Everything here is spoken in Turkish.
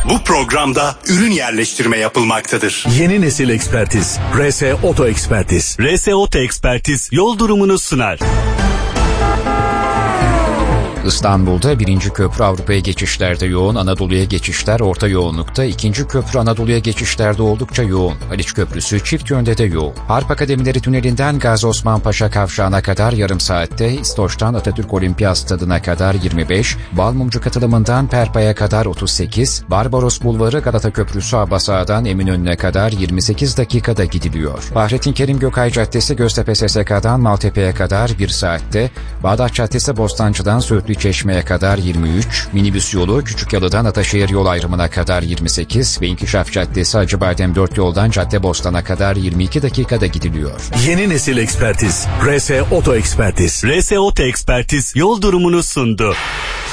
Bu programda ürün yerleştirme yapılmaktadır. Yeni nesil ekspertiz. RS Oto Ekspertiz. RS Oto Ekspertiz yol durumunu sunar. İstanbul'da 1. köprü Avrupa'ya geçişlerde yoğun, Anadolu'ya geçişler orta yoğunlukta, 2. köprü Anadolu'ya geçişlerde oldukça yoğun, Haliç Köprüsü çift yönde de yoğun. Harp Akademileri Tüneli'nden Gazi Osman Paşa Kavşağı'na kadar yarım saatte, İstoç'tan Atatürk Olimpiyat Stadı'na kadar 25, Balmumcu katılımından Perpa'ya kadar 38, Barbaros Bulvarı Galata Köprüsü Abbas Ağa'dan Eminönü'ne kadar 28 dakikada gidiliyor. Fahrettin Kerim Gökay Caddesi Göztepe SSK'dan Maltepe'ye kadar 1 saatte, Bağdat Caddesi Bostancı'dan Söğütlü Çeşme'ye kadar 23, minibüs yolu Küçükyalı'dan Ataşehir yol ayrımına kadar 28 ve İnkişaf Caddesi Acıbadem 4 yoldan Caddebostan'a kadar 22 dakikada gidiliyor. Yeni nesil ekspertiz. RS Oto Ekspertiz. RS Oto Ekspertiz yol durumunu sundu.